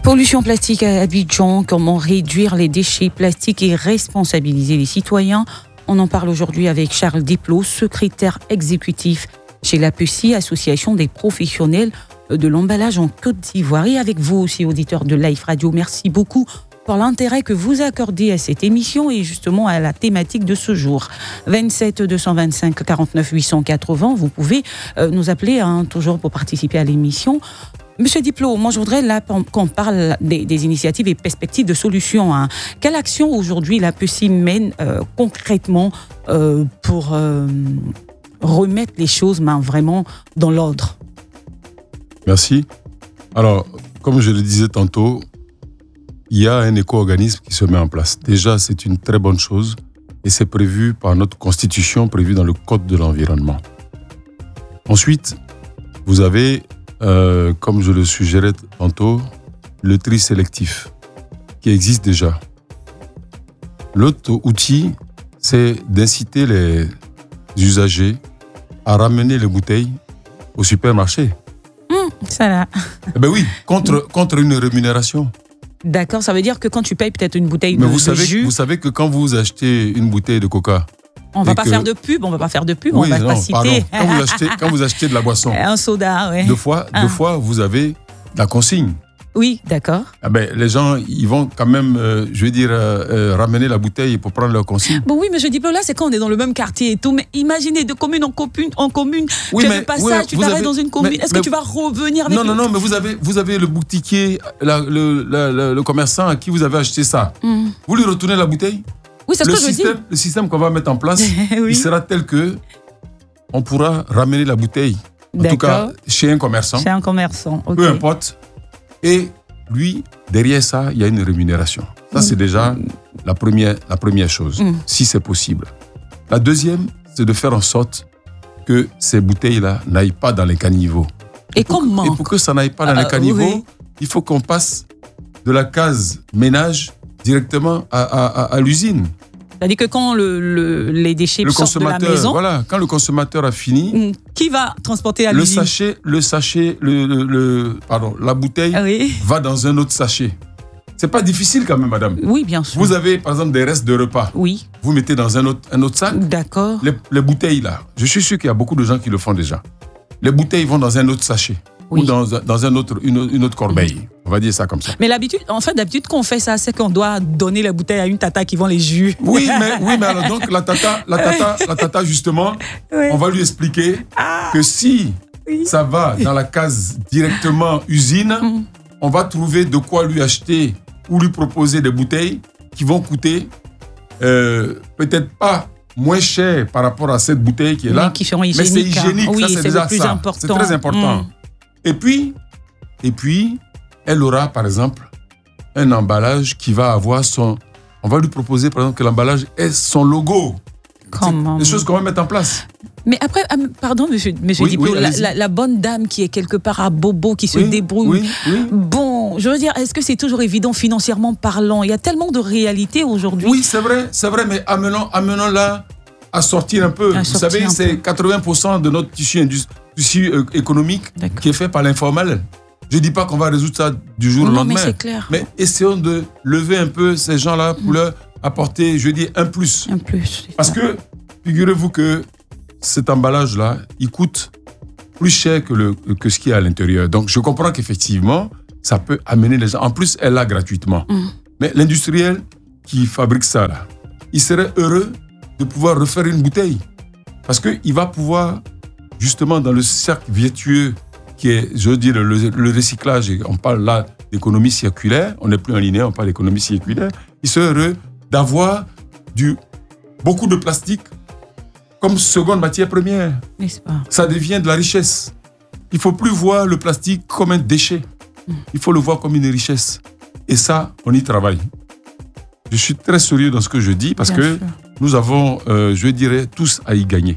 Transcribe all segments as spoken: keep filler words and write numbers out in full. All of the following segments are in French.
Pollution plastique à Abidjan, comment réduire les déchets plastiques et responsabiliser les citoyens. On en parle aujourd'hui avec Charles Diplot, secrétaire exécutif chez l'A P E C I, Association des professionnels de l'emballage en Côte d'Ivoire. Et avec vous aussi, auditeurs de Life Radio, merci beaucoup pour l'intérêt que vous accordez à cette émission et justement à la thématique de ce jour. vingt-sept deux cent vingt-cinq quarante-neuf huit cent quatre-vingts, vous pouvez euh, nous appeler hein, toujours pour participer à l'émission. Monsieur Diplot, moi je voudrais là qu'on parle des, des initiatives et perspectives de solutions. Hein. Quelle action aujourd'hui l'A P E C I mène euh, concrètement euh, pour euh, remettre les choses ben, vraiment dans l'ordre? Merci. Alors, comme je le disais tantôt, il y a un éco-organisme qui se met en place. Déjà, c'est une très bonne chose et c'est prévu par notre constitution, prévu dans le Code de l'environnement. Ensuite, vous avez, euh, comme je le suggérais tantôt, le tri sélectif qui existe déjà. L'autre outil, c'est d'inciter les usagers à ramener les bouteilles au supermarché. Mmh, ça là. Eh ben oui, contre, contre une rémunération. D'accord, ça veut dire que quand tu payes peut-être une bouteille Mais de, vous de savez, jus... vous savez que quand vous achetez une bouteille de coca... On ne va pas que... faire de pub, on va pas faire de pub, oui, on va non, pas citer... Pardon. Quand, vous achetez, quand vous achetez de la boisson... Un soda, oui. Deux fois, ah. deux fois, vous avez la consigne. Oui, d'accord. Ah ben, les gens, ils vont quand même, euh, je veux dire, euh, euh, ramener la bouteille pour prendre leur consigne. Bon, oui, mais je dis, là, c'est quand on est dans le même quartier et tout. Mais imaginez, de commune en commune, en commune oui, tu mais, as le passage, oui, tu t'arrêtes dans une commune. Mais, Est-ce mais, que tu vas revenir avec... Non, non, non, mais vous avez, vous avez le boutiquier, la, le, la, le, le commerçant à qui vous avez acheté ça. Mm. Vous lui retournez la bouteille. Oui, c'est ce le que système, je dis. Le système qu'on va mettre en place, oui. il sera tel que on pourra ramener la bouteille. En tout cas, chez un commerçant. Chez un commerçant, ok. Peu importe. Et lui, derrière ça, il y a une rémunération. Ça, mmh. c'est déjà la première, la première chose, mmh. si c'est possible. La deuxième, c'est de faire en sorte que ces bouteilles-là n'aillent pas dans les caniveaux. Et, et comment que, Et pour que ça n'aille pas dans euh, les caniveaux, oui. il faut qu'on passe de la case ménage directement à, à, à, à l'usine. C'est-à-dire que quand le, le, les déchets le sortent de la maison... Voilà, quand le consommateur a fini... Qui va transporter à le l'usine? sachet, Le sachet, le, le, le, pardon, la bouteille ah oui. va dans un autre sachet. C'est pas difficile quand même, madame. Oui, bien sûr. Vous avez, par exemple, des restes de repas. Oui. Vous mettez dans un autre, un autre sac. D'accord. Les, les bouteilles, là, je suis sûr qu'il y a beaucoup de gens qui le font déjà. Les bouteilles vont dans un autre sachet. Oui. Ou dans, dans un autre, une, une autre corbeille. Mmh. On va dire ça comme ça. Mais l'habitude, en fait, d'habitude, qu'on fait ça, c'est qu'on doit donner la bouteille à une tata qui vend les jus. Oui, mais, oui, mais alors donc, la tata, la tata, la tata justement, oui. on va lui expliquer ah. que si oui. ça va dans la case directement usine, mmh. on va trouver de quoi lui acheter ou lui proposer des bouteilles qui vont coûter euh, peut-être pas moins cher par rapport à cette bouteille qui est là, mais, qui sont mais c'est hygiénique, oui, ça c'est, c'est déjà plus ça, important. c'est très important. Mmh. Et puis, et puis, elle aura par exemple un emballage qui va avoir son... On va lui proposer par exemple que l'emballage ait son logo. Comment? Des choses qu'on va mettre en place. Mais après, pardon, monsieur, monsieur oui, Diplot, oui, la, la, la bonne dame qui est quelque part à Bobo, qui se oui, débrouille. Oui, oui. Bon, je veux dire, est-ce que c'est toujours évident financièrement parlant? Il y a tellement de réalités aujourd'hui. Oui, c'est vrai, c'est vrai, mais amenons, amenons-la à sortir un peu. À Vous savez, c'est peu. quatre-vingts pour cent de notre tissu, tissu euh, économique D'accord. qui est fait par l'informel. Je ne dis pas qu'on va résoudre ça du jour non, au lendemain. Mais c'est clair. Mais essayons de lever un peu ces gens-là pour mmh. leur apporter, je veux dire, un plus. Un plus. Parce que, figurez-vous que cet emballage-là, il coûte plus cher que, le, que ce qu'il y a à l'intérieur. Donc, je comprends qu'effectivement, ça peut amener les gens. En plus, elle l'a gratuitement. Mmh. Mais l'industriel qui fabrique ça, là, il serait heureux de pouvoir refaire une bouteille. Parce qu'il va pouvoir, justement, dans le cercle vertueux qui est, je veux dire, le, le recyclage, on parle là d'économie circulaire, on n'est plus en linéaire, on parle d'économie circulaire, il serait heureux d'avoir du, beaucoup de plastique comme seconde matière première. N'est-ce pas? Ça devient de la richesse. Il ne faut plus voir le plastique comme un déchet. Mmh. Il faut le voir comme une richesse. Et ça, on y travaille. Je suis très sérieux dans ce que je dis parce Bien que sûr. nous avons, euh, je dirais, tous à y gagner.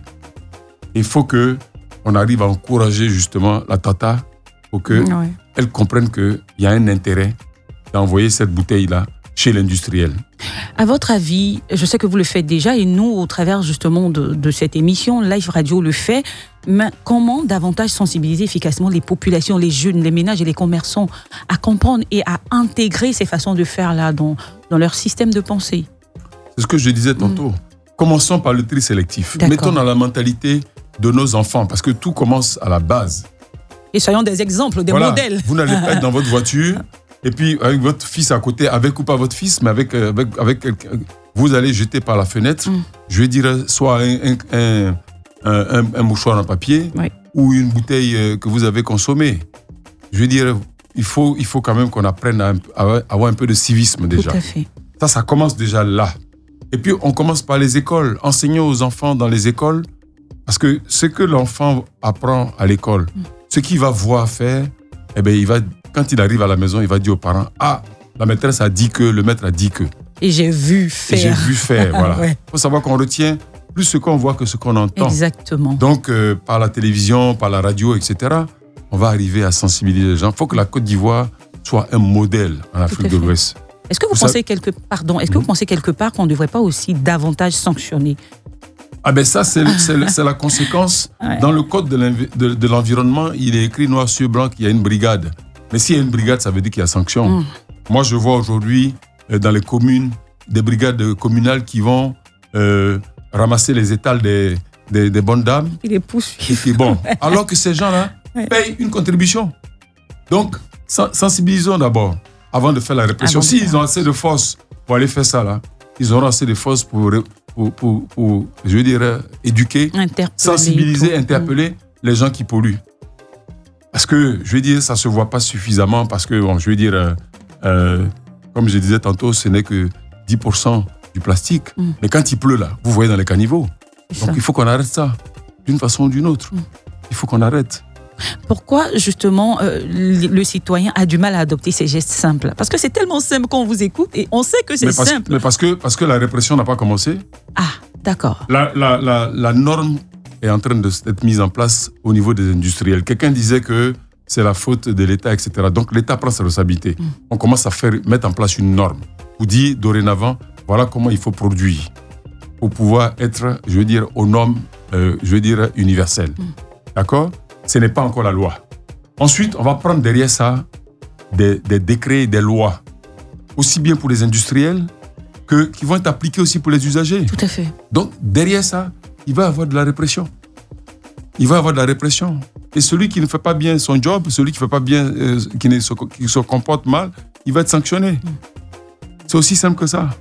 Il faut qu'on arrive à encourager justement la tata pour qu'elle ouais. comprenne qu'il y a un intérêt d'envoyer cette bouteille-là chez l'industriel. À votre avis, je sais que vous le faites déjà et nous, au travers justement de, de cette émission, Live Radio le fait, mais comment davantage sensibiliser efficacement les populations, les jeunes, les ménages et les commerçants à comprendre et à intégrer ces façons de faire là dans, dans leur système de pensée? C'est ce que je disais tantôt. Mmh. Commençons par le tri sélectif. D'accord. Mettons dans la mentalité de nos enfants, parce que tout commence à la base. Et soyons des exemples, des voilà. modèles. Vous n'allez pas être dans votre voiture et puis avec votre fils à côté, avec ou pas votre fils, mais avec, avec, avec quelqu'un, vous allez jeter par la fenêtre, mmh. je vais dire, soit un, un, un, un, un mouchoir en papier, oui. ou une bouteille que vous avez consommée. Je veux dire, il faut, il faut quand même qu'on apprenne à, à avoir un peu de civisme déjà. Tout à fait. Ça, ça commence déjà là. Et puis, on commence par les écoles. Enseignons aux enfants dans les écoles, parce que ce que l'enfant apprend à l'école, mmh. ce qu'il va voir faire, eh bien, il va, quand il arrive à la maison, il va dire aux parents, ah, la maîtresse a dit que, le maître a dit que. Et j'ai vu faire. Et j'ai vu faire, voilà. Il ouais. faut savoir qu'on retient plus ce qu'on voit que ce qu'on entend. Exactement. Donc, euh, par la télévision, par la radio, et cetera, on va arriver à sensibiliser les gens. Il faut que la Côte d'Ivoire soit un modèle en Afrique de l'Ouest. Est-ce que vous, vous pensez savez... quelque, pardon, est-ce que vous pensez quelque part qu'on ne devrait pas aussi davantage sanctionner? Ah ben ça, c'est, c'est, c'est la conséquence. Ouais. Dans le code de, de, de l'environnement, il est écrit noir sur blanc qu'il y a une brigade. Mais s'il y a une brigade, ça veut dire qu'il y a sanction. Mm. Moi, je vois aujourd'hui euh, dans les communes des brigades communales qui vont euh, ramasser les étals des, des, des bonnes dames. Ils les poursuivent. Bon, alors que ces gens-là ouais. payent une contribution. Donc, sensibilisons d'abord avant de faire la répression. Avant S'ils ont assez de force pour aller faire ça, là, ils auront assez de force pour... Pour, pour, pour, je veux dire, éduquer, sensibiliser, interpeller mmh. les gens qui polluent. Parce que, je veux dire, ça ne se voit pas suffisamment parce que, bon, je veux dire, euh, euh, comme je disais tantôt, ce n'est que dix pour cent du plastique. Mmh. Mais quand il pleut, là, vous voyez dans les caniveaux. C'est Donc, ça. Il faut qu'on arrête ça, d'une façon ou d'une autre. Mmh. Il faut qu'on arrête. Pourquoi, justement, euh, le, le citoyen a du mal à adopter ces gestes simples? Parce que c'est tellement simple qu'on vous écoute et on sait que c'est mais parce, simple. Mais parce que, parce que la répression n'a pas commencé. Ah, d'accord. La, la, la, la norme est en train d'être mise en place au niveau des industriels. Quelqu'un disait que c'est la faute de l'État, et cetera. Donc, l'État prend ses responsabilités. Mmh. On commence à faire, mettre en place une norme. Vous dit dorénavant, voilà comment il faut produire pour pouvoir être, je veux dire, aux normes, euh, je veux dire, universelles. Mmh. D'accord? Ce n'est pas encore la loi. Ensuite, on va prendre derrière ça des, des décrets, des lois, aussi bien pour les industriels que qui vont être appliqués aussi pour les usagers. Tout à fait. Donc, derrière ça, il va y avoir de la répression. Il va y avoir de la répression. Et celui qui ne fait pas bien son job, celui qui ne fait pas bien, euh, qui, ne se, qui se comporte mal, il va être sanctionné. Mmh. C'est aussi simple que ça.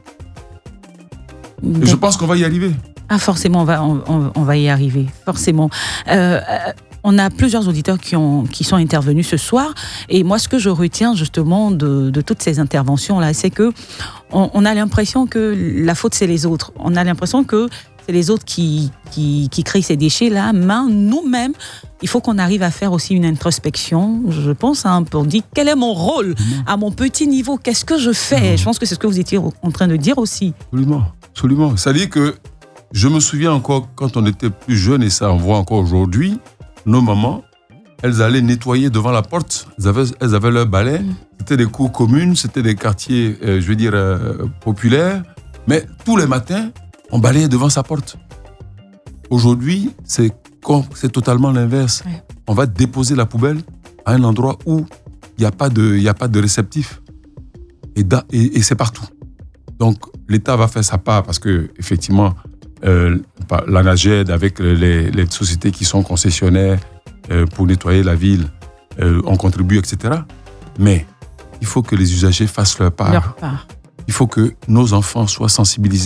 Et je pense qu'on va y arriver. Ah, forcément, on va, on, on va y arriver. Forcément. Euh, euh, On a plusieurs auditeurs qui, ont, qui sont intervenus ce soir. Et moi, ce que je retiens justement de, de toutes ces interventions-là, c'est qu'on on a l'impression que la faute, c'est les autres. On a l'impression que c'est les autres qui, qui, qui créent ces déchets-là. Mais nous-mêmes, il faut qu'on arrive à faire aussi une introspection, je pense, hein, pour dire quel est mon rôle à mon petit niveau. Qu'est-ce que je fais? Je pense que c'est ce que vous étiez en train de dire aussi. Absolument, absolument. C'est-à-dire que je me souviens encore quand on était plus jeune, et ça on voit encore aujourd'hui, nos mamans, elles allaient nettoyer devant la porte. Elles avaient, elles avaient leur balai. Mmh. C'était des cours communes, c'était des quartiers, euh, je veux dire, euh, populaires. Mais tous les matins, on balayait devant sa porte. Aujourd'hui, c'est, c'est totalement l'inverse. Ouais. On va déposer la poubelle à un endroit où il n'y a pas de, il n'y a pas de réceptif. Et, da, et, et c'est partout. Donc, l'État va faire sa part parce que, effectivement, Euh, la NAGED avec les, les sociétés qui sont concessionnaires euh, pour nettoyer la ville, euh, on contribue, et cetera. Mais il faut que les usagers fassent leur part. Leur part. Il faut que nos enfants soient sensibilisés